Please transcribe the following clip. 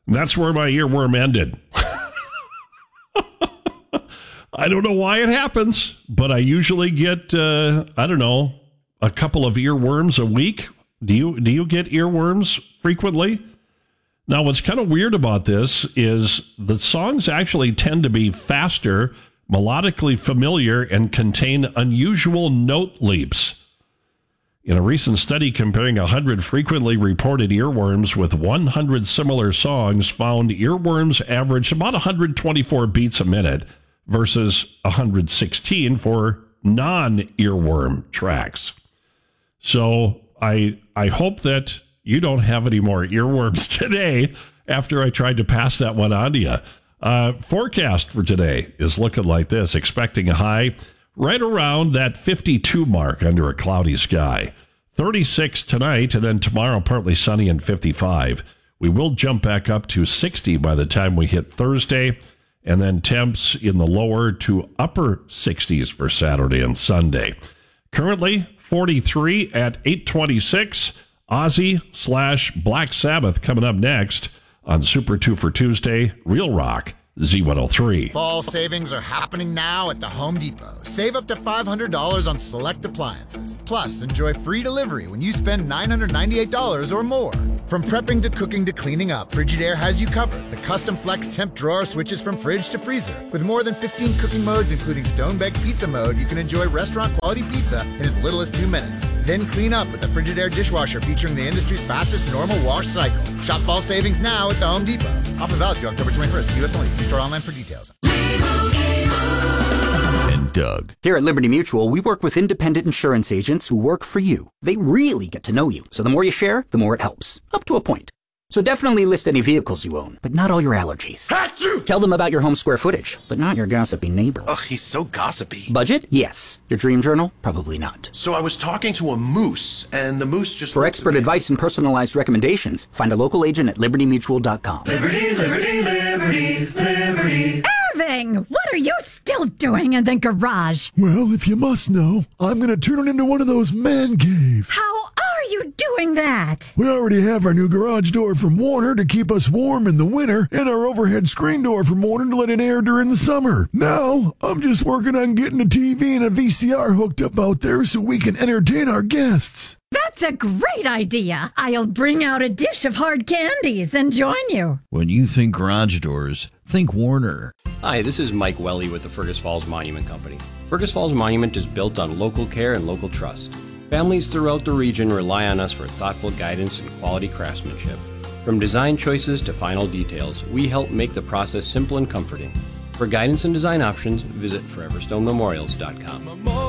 And that's where my earworm ended. I don't know why it happens, but I usually get, a couple of earworms a week. Do you get earworms frequently? Now, what's kind of weird about this is the songs actually tend to be faster, melodically familiar, and contain unusual note leaps. In a recent study comparing 100 frequently reported earworms with 100 similar songs, found earworms averaged about 124 beats a minute versus 116 for non-earworm tracks. So I hope that you don't have any more earworms today after I tried to pass that one on to you. Forecast for today is looking like this, expecting a high right around that 52 mark under a cloudy sky. 36 tonight, and then tomorrow partly sunny and 55. We will jump back up to 60 by the time we hit Thursday, and then temps in the lower to upper 60s for Saturday and Sunday. Currently, 43 at 826. Ozzy/Black Sabbath coming up next on Super 2 for Tuesday. Real Rock Z103. Fall savings are happening now at the Home Depot. Save up to $500 on select appliances. Plus, enjoy free delivery when you spend $998 or more. From prepping to cooking to cleaning up, Frigidaire has you covered. The custom flex temp drawer switches from fridge to freezer. With more than 15 cooking modes, including stone-baked pizza mode, you can enjoy restaurant-quality pizza in as little as 2 minutes. Then clean up with the Frigidaire dishwasher featuring the industry's fastest normal wash cycle. Shop fall savings now at the Home Depot. Offer valid through October 21st. U.S. only. See store online for details. And Doug. Here at Liberty Mutual, we work with independent insurance agents who work for you. They really get to know you, so the more you share, the more it helps. Up to a point. So definitely list any vehicles you own, but not all your allergies. Achoo! Tell them about your home square footage, but not your gossipy neighbor. Ugh, he's so gossipy. Budget? Yes. Your dream journal? Probably not. So I was talking to a moose, and the moose just... For expert advice and personalized recommendations, find a local agent at libertymutual.com. Liberty, liberty, liberty, liberty. Irving, what are you still doing in the garage? Well, if you must know, I'm going to turn it into one of those man caves. How are you doing that? We already have our new garage door from Warner to keep us warm in the winter, and our overhead screen door from Warner to let it air during the summer. Now, I'm just working on getting a TV and a VCR hooked up out there so we can entertain our guests. That's a great idea. I'll bring out a dish of hard candies and join you. When you think garage doors, think Warner. Hi, this is Mike Welly with the Fergus Falls Monument Company. Fergus Falls Monument is built on local care and local trust. Families throughout the region rely on us for thoughtful guidance and quality craftsmanship. From design choices to final details, we help make the process simple and comforting. For guidance and design options, visit foreverstonememorials.com.